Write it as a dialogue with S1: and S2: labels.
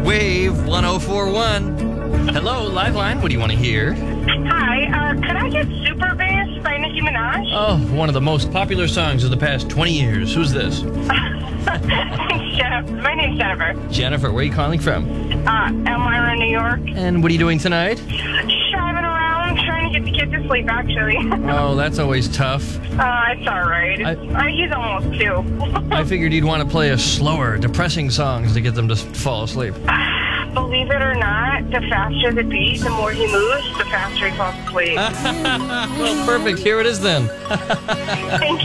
S1: Wave 1041. Hello, Liveline. What do you want to hear?
S2: Hi, could I get Super Bass by Nicki Minaj?
S1: Oh, one of the most popular songs of the past 20 years. Who's this?
S2: Jennifer. My name's Jennifer.
S1: Jennifer, where are you calling from?
S2: Elmira, New York.
S1: And what are you doing tonight?
S2: Driving around, trying to get the kid to sleep, actually.
S1: Oh, that's always tough.
S2: It's all right. He's almost 2.
S1: I figured you'd want to play a slower, depressing songs to get them to fall asleep.
S2: Believe it or not, the faster the beat, the more he moves, the faster he falls asleep.
S1: Well, perfect. Here it is then.
S2: Thank you.